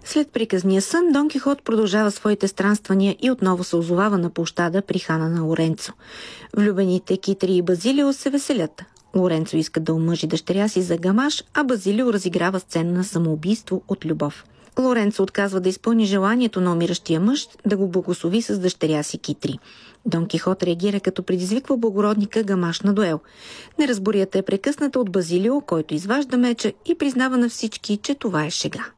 След приказния сън, Дон Кихот продължава своите странствания и отново се озовава на площада при хана на Лоренцо. Влюбените Китри и Базилио се веселят. Лоренцо иска да омъжи дъщеря си за гамаш, а Базилио разиграва сцена на самоубийство от любов. Лоренцо отказва да изпълни желанието на умиращия мъж да го благослови с дъщеря си Китри. Дон Кихот реагира като предизвиква благородника гамаш на дуел. Неразборията е прекъсната от Базилио, който изважда меча и признава на всички, че това е шега.